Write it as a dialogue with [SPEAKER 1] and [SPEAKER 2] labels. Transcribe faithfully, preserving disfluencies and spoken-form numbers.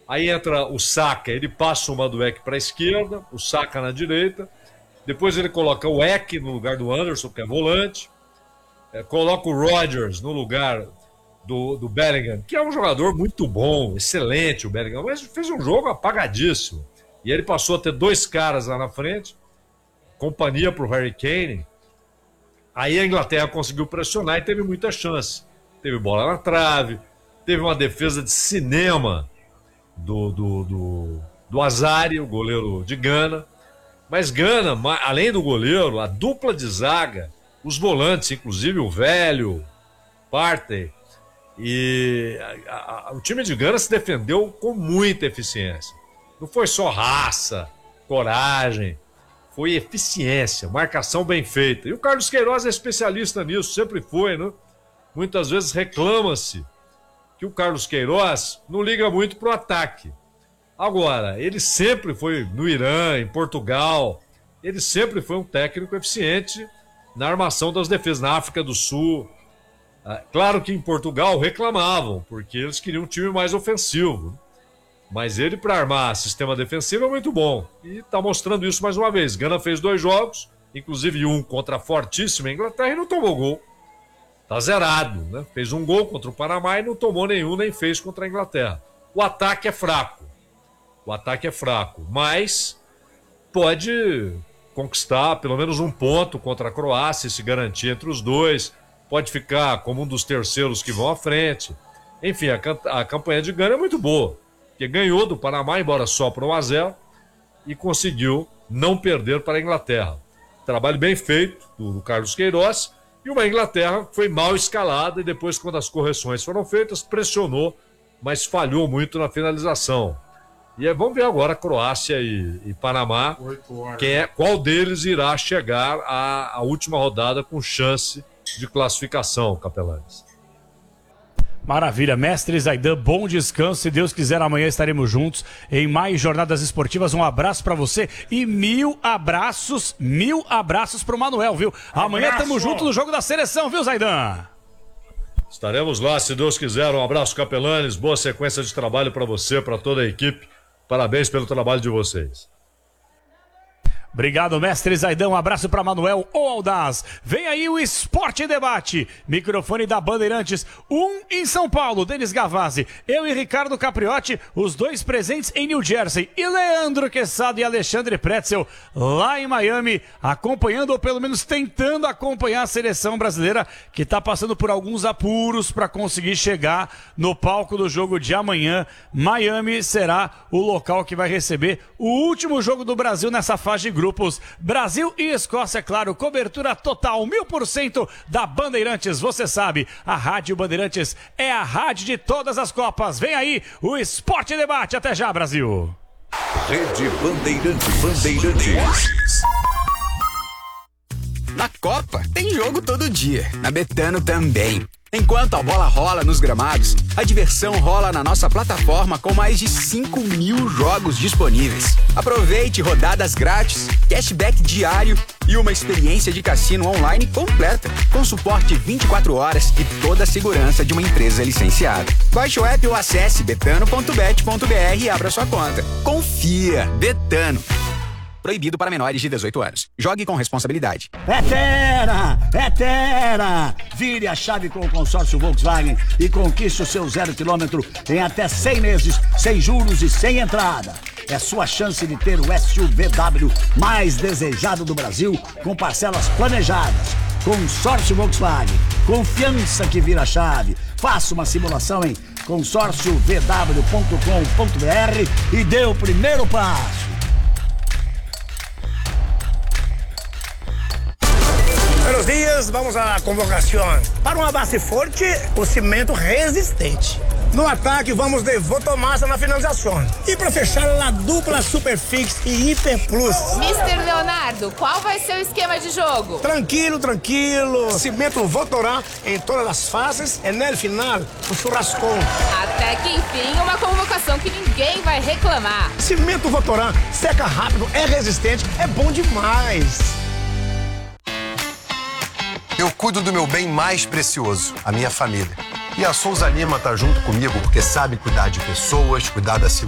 [SPEAKER 1] Aí entra o Saka, ele passa o Madueke para a esquerda, o Saka na direita. Depois ele coloca o Eck no lugar do Anderson, que é volante. É, coloca o Rodgers no lugar do, do Bellingham, que é um jogador muito bom, excelente o Bellingham, mas fez um jogo apagadíssimo. E ele passou a ter dois caras lá na frente, companhia para o Harry Kane. Aí a Inglaterra conseguiu pressionar e teve muita chance. Teve bola na trave, teve uma defesa de cinema do, do, do, do Azari, o goleiro de Gana. Mas Gana, além do goleiro, a dupla de zaga, os volantes, inclusive o velho, Partey, e a, a, o time de Gana se defendeu com muita eficiência. Não foi só raça, coragem, foi eficiência, marcação bem feita. E o Carlos Queiroz é especialista nisso, sempre foi, né? Muitas vezes reclama-se que o Carlos Queiroz não liga muito pro ataque. Agora, ele sempre foi no Irã, em Portugal, ele sempre foi um técnico eficiente na armação das defesas, na África do Sul. Ah, claro que em Portugal reclamavam, porque eles queriam um time mais ofensivo. Mas ele, para armar sistema defensivo, é muito bom. E está mostrando isso mais uma vez. Gana fez dois jogos, inclusive um contra a fortíssima Inglaterra, e não tomou gol. Está zerado, né? Fez um gol contra o Panamá e não tomou nenhum, nem fez contra a Inglaterra. O ataque é fraco. O ataque é fraco, mas pode conquistar pelo menos um ponto contra a Croácia e se garantir entre os dois. Pode ficar como um dos terceiros que vão à frente. Enfim, a, a campanha de Gana é muito boa, porque ganhou do Panamá, embora só por um a zero, e conseguiu não perder para a Inglaterra. Trabalho bem feito do, do Carlos Queiroz, e uma Inglaterra que foi mal escalada e depois, quando as correções foram feitas, pressionou, mas falhou muito na finalização. E aí, vamos ver agora Croácia e, e Panamá, quem é, qual deles irá chegar à, à última rodada com chance de classificação, Capelanes.
[SPEAKER 2] Maravilha, mestre Zaidan, bom descanso, se Deus quiser amanhã estaremos juntos em mais jornadas esportivas. Um abraço pra você e mil abraços, mil abraços pro Manuel, viu? Amanhã
[SPEAKER 3] Abraço.
[SPEAKER 2] Tamo junto no jogo da seleção, viu, Zaidan?
[SPEAKER 1] Estaremos lá, se Deus quiser. Um abraço, Capelanes, boa sequência de trabalho pra você, pra toda a equipe. Parabéns pelo trabalho de vocês.
[SPEAKER 2] Obrigado, mestre Zaidan. Um abraço para Manuel O Aldaz. Vem aí o Esporte Debate. Microfone da Bandeirantes. Um em São Paulo, Denis Gavazzi. Eu e Ricardo Capriotti, os dois presentes em New Jersey. E Leandro Quesada e Alexandre Pretzel lá em Miami, acompanhando ou pelo menos tentando acompanhar a seleção brasileira, que está passando por alguns apuros para conseguir chegar no palco do jogo de amanhã. Miami será o local que vai receber o último jogo do Brasil nessa fase de grupos. Brasil e Escócia, claro, cobertura total, mil por cento da Bandeirantes. Você sabe, a Rádio Bandeirantes é a rádio de todas as Copas. Vem aí o Esporte Debate. Até já, Brasil.
[SPEAKER 4] Rede Bandeirantes. Bandeirantes.
[SPEAKER 5] Na Copa tem jogo todo dia, na Betano também. Enquanto a bola rola nos gramados, a diversão rola na nossa plataforma com mais de cinco mil jogos disponíveis. Aproveite rodadas grátis, cashback diário e uma experiência de cassino online completa, com suporte vinte e quatro horas e toda a segurança de uma empresa licenciada. Baixe o app ou acesse betano ponto bet ponto br e abra sua conta. Confia, Betano. Proibido para menores de dezoito anos. Jogue com responsabilidade.
[SPEAKER 6] É Tera! É Tera! Vire a chave com o consórcio Volkswagen e conquiste o seu zero quilômetro em até cem meses, sem juros e sem entrada. É sua chance de ter o S U V W mais desejado do Brasil, com parcelas planejadas. Consórcio Volkswagen. Confiança que vira chave. Faça uma simulação em consórcio v w ponto com ponto b r e dê o primeiro passo.
[SPEAKER 3] Buenos dias, vamos à convocação. Para uma base forte, o cimento resistente. No ataque, vamos de Votomassa na finalização. E para fechar, a dupla Superfix e Hiper Plus.
[SPEAKER 7] mister Leonardo, qual vai ser o esquema de jogo?
[SPEAKER 3] Tranquilo, tranquilo. Cimento Votorá em todas as fases e no final, o churrascão.
[SPEAKER 7] Até que enfim, uma convocação que ninguém vai reclamar.
[SPEAKER 3] Cimento Votorá seca rápido, é resistente, é bom demais.
[SPEAKER 8] Eu cuido do meu bem mais precioso, a minha família. E a Souza Lima tá junto comigo porque sabe cuidar de pessoas, cuidar da